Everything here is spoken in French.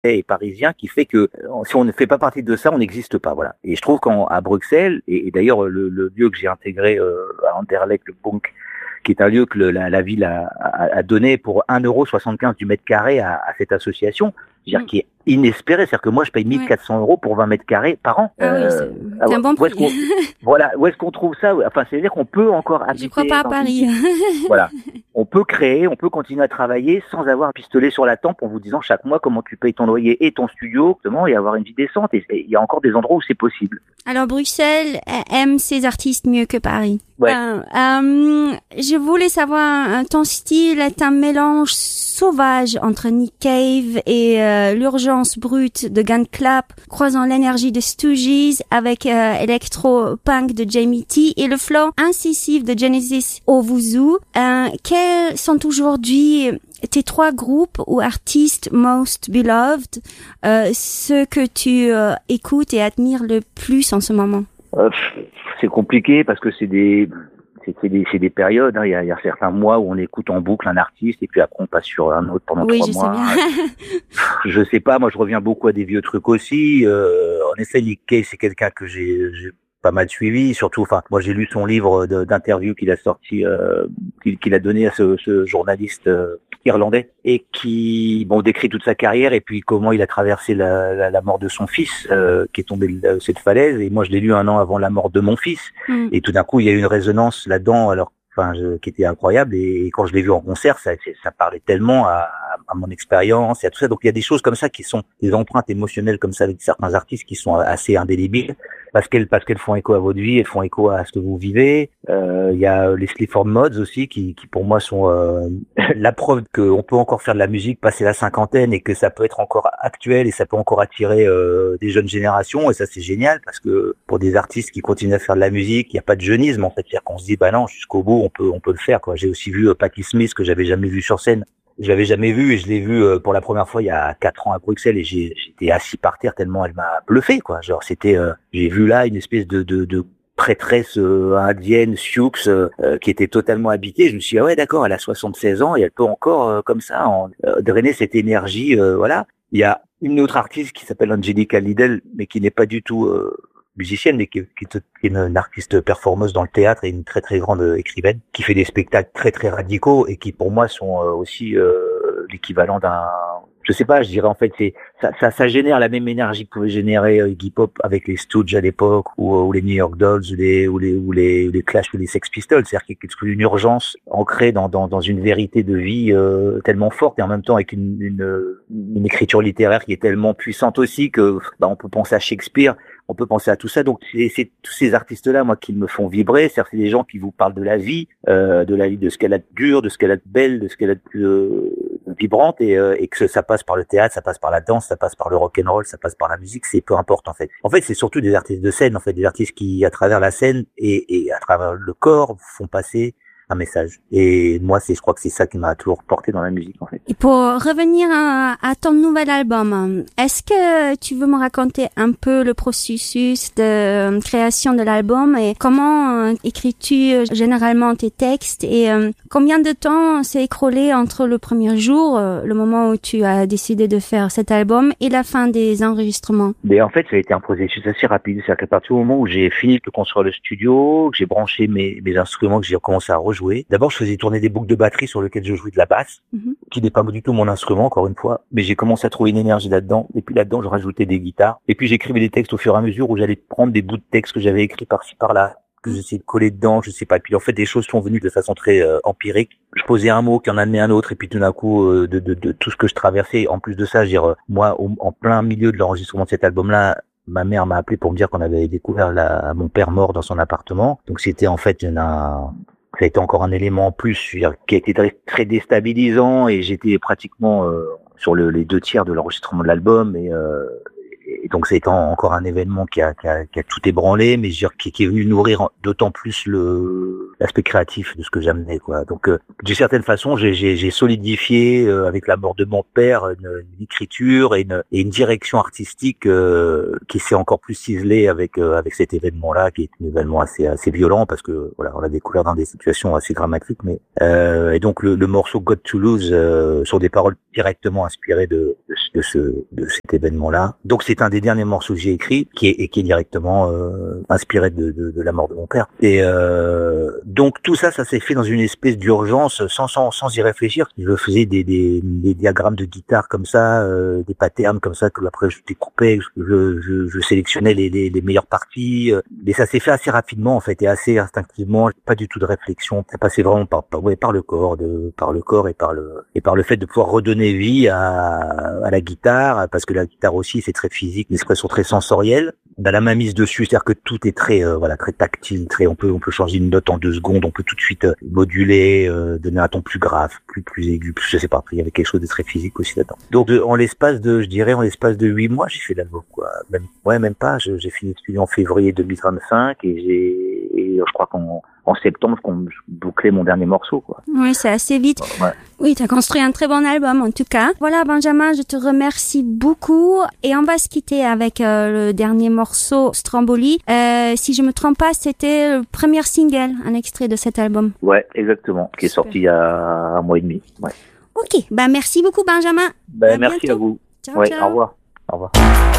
et parisien qui fait que si on ne fait pas partie de ça, on n'existe pas. Voilà. Et je trouve qu'à Bruxelles, et d'ailleurs le lieu que j'ai intégré à Anderlecht, le Bunk, qui est un lieu que la ville a donné pour 1,75 € du mètre carré à cette association, c'est-à-dire qui est inespéré. C'est-à-dire que moi, je paye 1 400 € pour 20 mètres carrés par an. Ah oui, c'est un bon prix. Voilà, où est-ce qu'on trouve ça? Enfin, c'est-à-dire qu'on peut encore habiter. Je crois pas à Paris. Voilà. On peut créer, on peut continuer à travailler sans avoir un pistolet sur la tempe en vous disant chaque mois comment tu payes ton loyer et ton studio, justement, et avoir une vie décente. Et il y a encore des endroits où c'est possible. Alors, Bruxelles aime ses artistes mieux que Paris. Ouais. Je voulais savoir, ton style est un mélange sauvage entre Nick Cave et l'urgence brute de Gun Club, croisant l'énergie de Stooges avec électro-punk de Jamie T et le flow incisif de Genesis Owuzu. Quels sont aujourd'hui tes 3 groupes ou artistes most beloved, ceux que tu écoutes et admires le plus en ce moment? C'est compliqué parce que c'est des périodes. Hein. Il y a certains mois où on écoute en boucle un artiste et puis après on passe sur un autre pendant 3 mois. Oui, je sais bien. Je sais pas. Moi, je reviens beaucoup à des vieux trucs aussi. En effet, Nick Cave, c'est quelqu'un que j'ai pas mal suivi. Surtout, enfin, moi, j'ai lu son livre d'interview qu'il a sorti, qu'il a donné à ce journaliste irlandais et qui décrit toute sa carrière et puis comment il a traversé la mort de son fils qui est tombé de cette falaise. Et moi, je l'ai lu 1 an avant la mort de mon fils. Et tout d'un coup, il y a eu une résonance là-dedans, alors qui était incroyable. Et quand je l'ai vu en concert, ça parlait tellement à mon expérience et à tout ça. Donc il y a des choses comme ça qui sont des empreintes émotionnelles comme ça avec certains artistes qui sont assez indélébiles parce qu'elles font écho à votre vie, elles font écho à ce que vous vivez. Il y a les Sleaford Mods aussi qui pour moi sont la preuve qu'on peut encore faire de la musique passer la cinquantaine et que ça peut être encore actuel et ça peut encore attirer des jeunes générations. Et ça c'est génial parce que pour des artistes qui continuent à faire de la musique, il n'y a pas de jeunisme en fait. C'est-à-dire qu'on se dit non, jusqu'au bout on peut le faire quoi. J'ai aussi vu Patti Smith que j'avais jamais vu sur scène. Je l'avais jamais vu et je l'ai vu pour la première fois il y a 4 ans à Bruxelles et j'étais assis par terre tellement elle m'a bluffé quoi. Genre c'était j'ai vu là une espèce de prêtresse indienne Sioux qui était totalement habitée. Je me suis dit, ah ouais d'accord, elle a 76 ans et elle peut encore comme ça drainer cette énergie voilà. Il y a une autre artiste qui s'appelle Angelica Lidl mais qui n'est pas du tout musicienne mais qui est une artiste performeuse dans le théâtre et une très très grande écrivaine qui fait des spectacles très très radicaux et qui pour moi sont aussi l'équivalent d'un, je sais pas, je dirais en fait ça génère la même énergie que pouvait générer Iggy Pop avec les Stooges à l'époque ou les New York Dolls ou les Clash ou les Sex Pistols. C'est-à-dire qu'il y a une urgence ancrée dans une vérité de vie tellement forte et en même temps avec une écriture littéraire qui est tellement puissante aussi que on peut penser à Shakespeare. On peut penser à tout ça. Donc, c'est tous ces artistes-là, moi, qui me font vibrer. C'est des gens qui vous parlent de la vie, de ce qu'elle a de dur, de ce qu'elle a de belle, de ce qu'elle a de plus vibrante, et que ça passe par le théâtre, ça passe par la danse, ça passe par le rock and roll, ça passe par la musique. C'est peu importe, en fait. En fait, c'est surtout des artistes de scène, en fait, des artistes qui, à travers la scène et à travers le corps, font passer un message. Et moi, je crois que c'est ça qui m'a toujours porté dans la musique, en fait. Et pour revenir à ton nouvel album, est-ce que tu veux me raconter un peu le processus de création de l'album et comment écris-tu généralement tes textes et combien de temps s'est écoulé entre le premier jour, le moment où tu as décidé de faire cet album et la fin des enregistrements? Mais en fait, ça a été un processus assez rapide. C'est-à-dire qu'à partir du moment où j'ai fini de construire le studio, que j'ai branché mes instruments, que j'ai commencé à rejouer, d'abord je faisais tourner des boucles de batterie sur lesquelles je jouais de la basse, qui n'est pas du tout mon instrument encore une fois, mais j'ai commencé à trouver une énergie là-dedans, et puis là-dedans je rajoutais des guitares, et puis j'écrivais des textes au fur et à mesure où j'allais prendre des bouts de textes que j'avais écrits par-ci par-là, que j'essayais de coller dedans, je sais pas, et puis en fait des choses sont venues de façon très empirique. Je posais un mot qui en amenait un autre, et puis tout d'un coup de tout ce que je traversais, en plus de ça, je veux dire, moi en plein milieu de l'enregistrement de cet album-là, ma mère m'a appelé pour me dire qu'on avait découvert mon père mort dans son appartement, donc c'était en fait ça a été encore un élément en plus qui a été très, très déstabilisant et j'étais pratiquement sur les 2 tiers de l'enregistrement de l'album et donc ça a été encore un événement qui a tout ébranlé mais je veux dire, qui est venu nourrir d'autant plus l'aspect créatif de ce que j'amenais, quoi. Donc, d'une certaine façon, j'ai solidifié avec la mort de mon père une écriture et une direction artistique qui s'est encore plus ciselée avec cet événement-là, qui est un événement assez violent parce que voilà, on l'a découvert dans des situations assez dramatiques. Mais et donc le morceau Got to Lose sont des paroles directement inspirées de cet événement-là. Donc c'est un des derniers morceaux que j'ai écrit qui est directement inspiré de la mort de mon père. Et donc tout ça s'est fait dans une espèce d'urgence sans y réfléchir. Je faisais des diagrammes de guitare comme ça, des patterns comme ça que après je découpais, je sélectionnais les meilleures parties. Mais ça s'est fait assez rapidement en fait et assez instinctivement, pas du tout de réflexion. Ça passait vraiment par le corps, et par le fait de pouvoir redonner vie à la guitare, parce que la guitare aussi c'est très physique, une expression très sensorielle. On a la main mise dessus, c'est-à-dire que tout est très très tactile, on peut changer une note en 2 secondes, on peut tout de suite moduler, donner un ton plus grave, plus aigu, je sais pas, il y avait quelque chose de très physique aussi là-dedans. Donc en l'espace de 8 mois, j'ai fait l'album, quoi. Même pas, j'ai fini de studier en février 2025 et je crois qu'en septembre, je bouclais mon dernier morceau, quoi. Oui, c'est assez vite. Ouais. Oui, t'as construit un très bon album, en tout cas. Voilà, Benjamin, je te remercie beaucoup. Et on va se quitter avec le dernier morceau, Stromboli. Si je me trompe pas, c'était le premier single, un extrait de cet album. Ouais, exactement. Qui est sorti il y a 1 mois et demi. Ouais. Ok, merci beaucoup, Benjamin. Merci à vous. Ciao, ouais, ciao. Au revoir.